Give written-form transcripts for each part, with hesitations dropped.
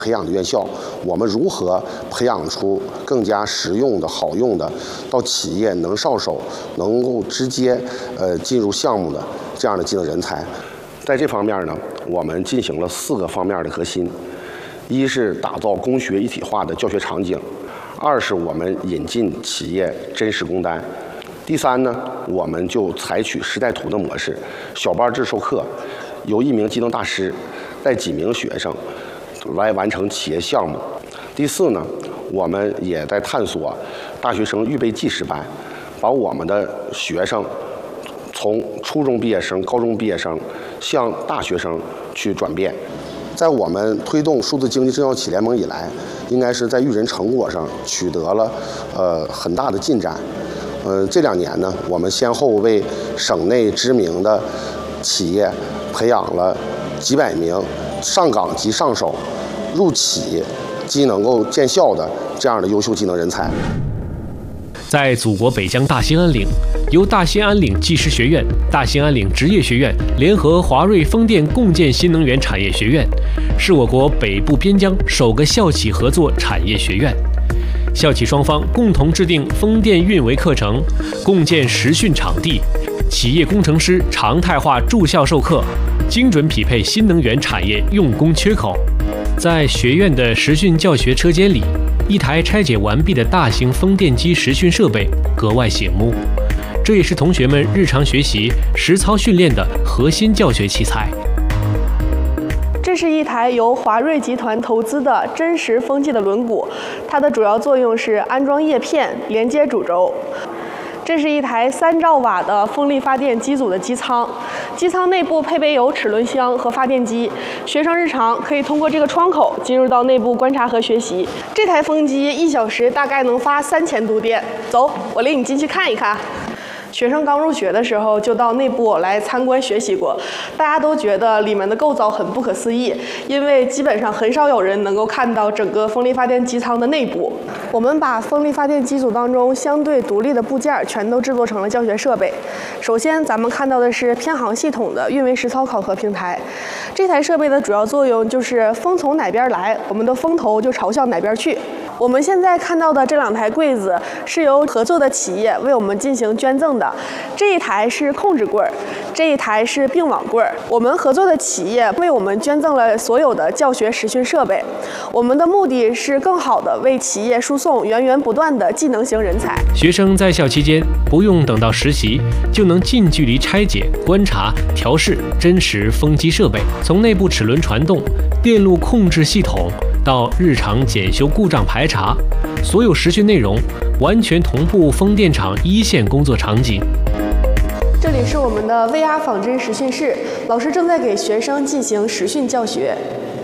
培养的院校，我们如何培养出更加实用的好用的，到企业能上手、能够直接进入项目的这样的技能人才？在这方面呢，我们进行了4个方面的核心：一是打造工学一体化的教学场景；二是我们引进企业真实工单；第三呢，我们就采取时代图的模式，小班制授课，由1名技能大师带几名学生来完成企业项目。第4呢，我们也在探索大学生预备技师班，把我们的学生从初中毕业生、高中毕业生向大学生去转变。在我们推动数字经济政教企联盟以来，应该是在育人成果上取得了很大的进展。这2年呢，我们先后为省内知名的企业培养了几百名上岗即上手、入企即能够见效的这样的优秀技能人才。 在祖国北疆大兴安岭，由大兴安岭技师学院、大兴安岭职业学院联合华瑞风电共建新能源产业学院，是我国北部边疆首个校企合作产业学院。校企双方共同制定风电运维课程，共建实训场地，企业工程师常态化驻校授课，精准匹配新能源产业用工缺口。在学院的实训教学车间里，一台拆解完毕的大型风电机实训设备格外醒目，这也是同学们日常学习、实操训练的核心教学器材。 这是一台由华瑞集团投资的真实风机的轮毂，它的主要作用是安装叶片、连接主轴。这是一台3兆瓦的风力发电机组的机舱，机舱内部配备有齿轮箱和发电机，学生日常可以通过这个窗口进入到内部观察和学习。这台风机1小时大概能发3000度电。走，我领你进去看一看。学生刚入学的时候就到内部来参观学习过，大家都觉得里面的构造很不可思议，因为基本上很少有人能够看到整个风力发电机舱的内部。我们把风力发电机组当中相对独立的部件全都制作成了教学设备。首先咱们看到的是偏航系统的运维实操考核平台，这台设备的主要作用就是风从哪边来，我们的风头就朝向哪边去。我们现在看到的这2台柜子是由合作的企业为我们进行捐赠的，这一台是控制柜儿，这一台是并网柜儿。我们合作的企业为我们捐赠了所有的教学实训设备，我们的目的是更好的为企业输送源源不断的技能型人才。 学生在校期间不用等到实习，就能近距离拆解、观察、调试真实风机设备，从内部齿轮传动、电路控制系统到日常检修故障排查，所有实训内容完全同步风电场一线工作场景。 这里是我们的 VR 仿真实训室，老师正在给学生进行实训教学。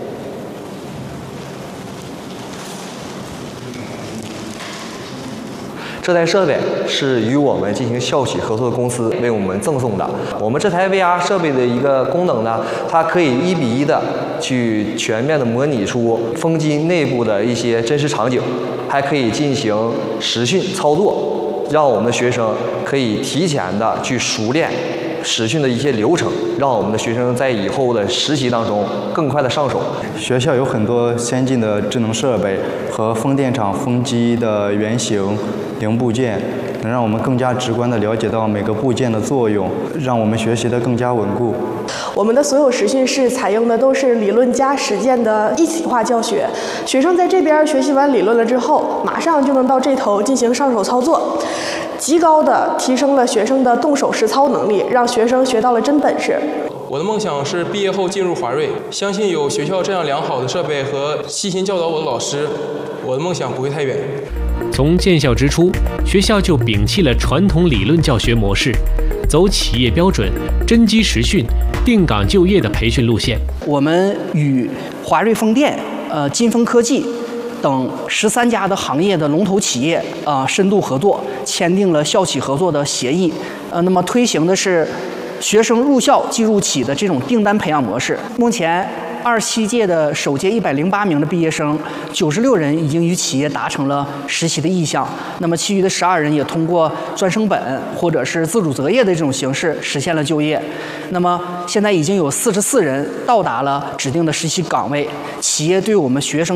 这台设备是与我们进行校企合作的公司为我们赠送的。我们这台 VR 设备的一个功能呢，它可以1比1的去全面的模拟出风机内部的一些真实场景，还可以进行实训操作，让我们的学生可以提前的去熟练实训的一些流程，让我们的学生在以后的实习当中更快的上手。 学校有很多先进的智能设备和风电场风机的原型、零部件，能让我们更加直观地了解到每个部件的作用，让我们学习得更加稳固。 我们的所有实训室采用的都是理论加实践的一体化教学，学生在这边学习完理论了之后，马上就能到这头进行上手操作，极高的提升了学生的动手实操能力，让学生学到了真本事。 我的梦想是毕业后进入华瑞，相信有学校这样良好的设备和细心教导我的老师，我的梦想不会太远。 从建校之初，学校就摒弃了传统理论教学模式，走企业标准、真机实训、定岗就业的培训路线。 我们与华瑞风电、金风科技等13家的行业的龙头企业深度合作，签订了校企合作的协议。那么推行的是学生入校即入企的这种订单培养模式。目前27届的首届108名的毕业生，96人已经与企业达成了实习的意向，那么其余的12人也通过专升本或者是自主择业的这种形式实现了就业。那么现在已经有44人到达了指定的实习岗位，企业对我们学生